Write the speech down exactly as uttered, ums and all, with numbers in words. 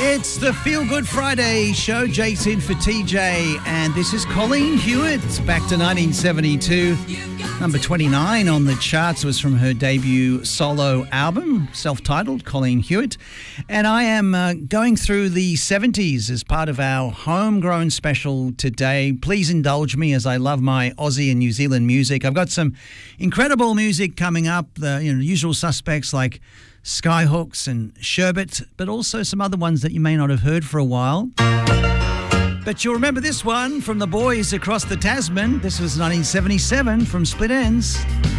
It's the Feel Good Friday show. Jake's in for T J, and this is Colleen Hewitt. It's back to nineteen seventy-two. Number twenty-nine on the charts was from her debut solo album, self-titled, Colleen Hewitt. And I am uh, going through the seventies as part of our homegrown special today. Please indulge me as I love my Aussie and New Zealand music. I've got some incredible music coming up, the you know, usual suspects like Skyhooks and Sherbet, but also some other ones that you may not have heard for a while. But you'll remember this one from the boys across the Tasman. This was nineteen seventy-seven from Split Enz.